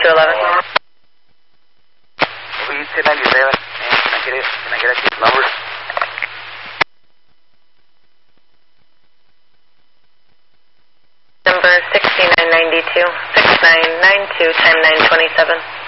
6211. Louise 1097. Can I get a number? Number 6992, 6992, 10927.